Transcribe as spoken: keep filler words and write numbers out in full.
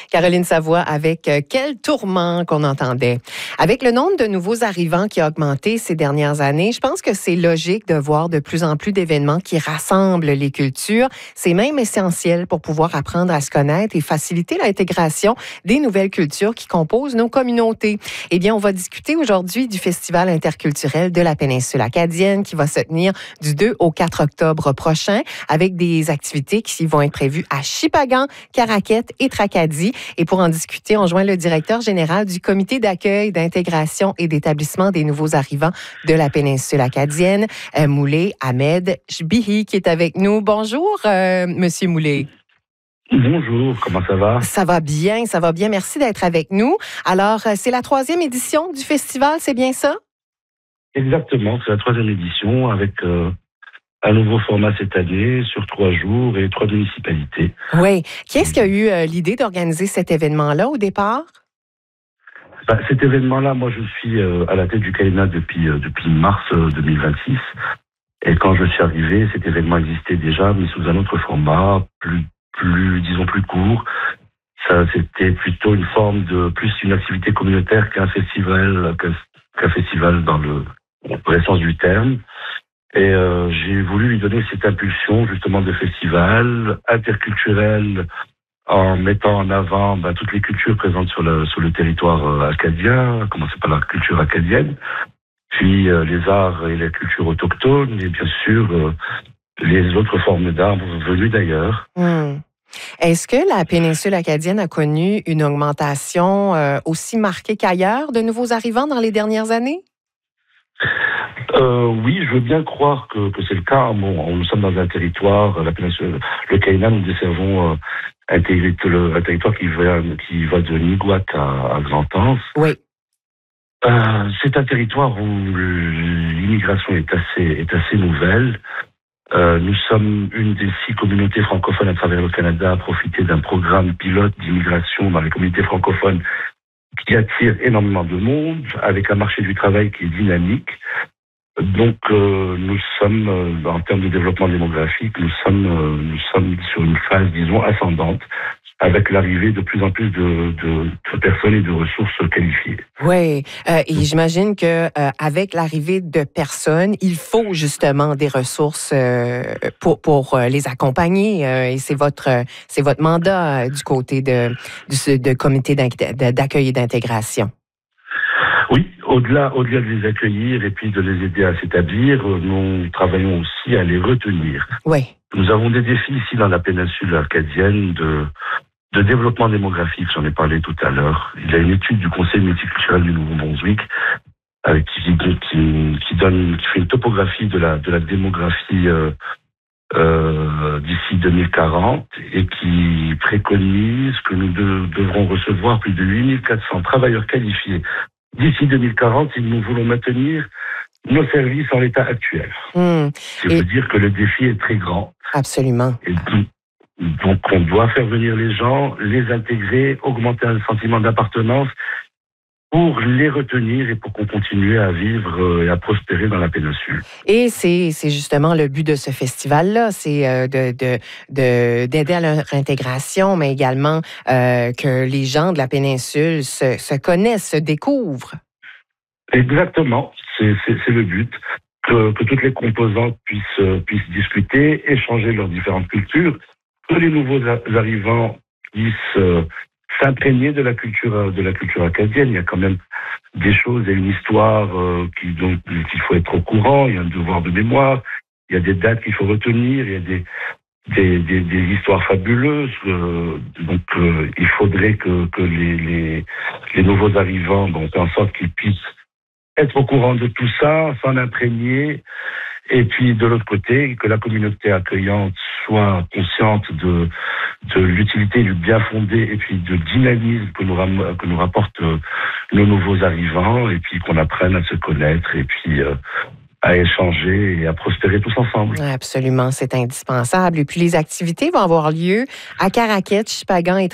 Caroline Savoie avec euh, quel tourment qu'on entendait. Avec le nombre de nouveaux arrivants qui a augmenté ces dernières années, je pense que c'est logique de voir de plus en plus d'événements qui rassemblent les cultures. C'est même essentiel pour pouvoir apprendre à se connaître et faciliter l'intégration des nouvelles cultures qui composent nos communautés. Eh bien, on va discuter aujourd'hui du Festival interculturel de la péninsule acadienne qui va se tenir du deux au quatre octobre prochain avec des activités qui vont être prévues à Shippagan, Caraquette et Tracadie. Et pour en discuter, on joint le directeur général du Comité d'accueil, d'intégration et d'établissement des nouveaux arrivants de la péninsule acadienne, euh, Moulay Ahmed Jbihi, qui est avec nous. Bonjour, euh, Monsieur Moulay. Bonjour, comment ça va? Ça va bien, ça va bien. Merci d'être avec nous. Alors, c'est la troisième édition du festival, c'est bien ça? Exactement, c'est la troisième édition avec euh, un nouveau format cette année sur trois jours et trois municipalités. Oui. Qui est-ce qui a eu euh, l'idée d'organiser cet événement-là au départ? Ben, cet événement-là, moi je suis euh, à la tête du C A I N A depuis, euh, depuis mars euh, deux mille vingt-six. Et quand je suis arrivé, cet événement existait déjà, mais sous un autre format, plus, plus disons plus court. Ça, c'était plutôt une forme de, plus une activité communautaire qu'un festival, qu'un, qu'un festival dans le, le vrai sens du terme. Et euh, j'ai voulu lui donner cette impulsion justement de festival interculturel en mettant en avant ben, toutes les cultures présentes sur le, sur le territoire euh, acadien, à commencer par la culture acadienne, puis euh, les arts et les cultures autochtones, et bien sûr euh, les autres formes d'art venues d'ailleurs. Mmh. Est-ce que la péninsule acadienne a connu une augmentation euh, aussi marquée qu'ailleurs de nouveaux arrivants dans les dernières années? Euh, oui, je veux bien croire que, que c'est le cas. Bon, nous sommes dans un territoire, la péninsule, le C A I N A, nous desservons euh, un, un territoire qui va, qui va de Niguat à, à Xantens. Oui. Euh, c'est un territoire où l'immigration est assez, est assez nouvelle. Euh, nous sommes une des six communautés francophones à travers le Canada à profiter d'un programme pilote d'immigration dans les communautés francophones qui attire énormément de monde, avec un marché du travail qui est dynamique. Donc, euh, nous sommes, euh, en termes de développement démographique, nous sommes, euh, nous sommes sur une phase, disons, ascendante, avec l'arrivée de plus en plus de, de, de personnes et de ressources qualifiées. Oui, euh, et j'imagine que euh, avec l'arrivée de personnes, il faut justement des ressources euh, pour pour euh, les accompagner. Euh, et c'est votre c'est votre mandat euh, du côté de du de comité d'accueil et d'intégration. Oui, au-delà, au-delà de les accueillir et puis de les aider à s'établir, nous travaillons aussi à les retenir. Oui. Nous avons des défis ici dans la péninsule acadienne de, de développement démographique, j'en ai parlé tout à l'heure. Il y a une étude du Conseil multiculturel du Nouveau-Brunswick euh, qui, qui, qui donne, qui fait une topographie de la, de la démographie euh, euh, d'ici deux mille quarante et qui préconise que nous de, devrons recevoir plus de huit mille quatre cents travailleurs qualifiés d'ici deux mille quarante si nous voulons maintenir nos services en l'état actuel. Mmh. Je veux dire que le défi est très grand. Absolument. Et donc, on doit faire venir les gens, les intégrer, augmenter un sentiment d'appartenance pour les retenir et pour qu'on continue à vivre et à prospérer dans la péninsule. Et c'est, c'est justement le but de ce festival-là, c'est de, de, de, d'aider à leur intégration, mais également euh, que les gens de la péninsule se, se connaissent, se découvrent. Exactement, c'est, c'est, c'est le but, que, que toutes les composantes puissent, puissent discuter, échanger leurs différentes cultures, que les nouveaux arrivants puissent euh, s'imprégner de la culture de la culture acadienne. Il y a quand même des choses et une histoire euh, qui, donc, qu'il faut être au courant, il y a un devoir de mémoire, il y a des dates qu'il faut retenir, il y a des, des, des, des histoires fabuleuses. Euh, donc euh, il faudrait que, que les, les, les nouveaux arrivants, bon, fait en sorte qu'ils puissent être au courant de tout ça, s'en imprégner, et puis de l'autre côté, que la communauté accueillante soit consciente de, de l'utilité du bien fondé et puis de dynamisme que nous, ram- que nous rapportent euh, nos nouveaux arrivants, et puis qu'on apprenne à se connaître et puis euh, à échanger et à prospérer tous ensemble. Absolument, c'est indispensable. Et puis les activités vont avoir lieu à Caraquette, Shippagan et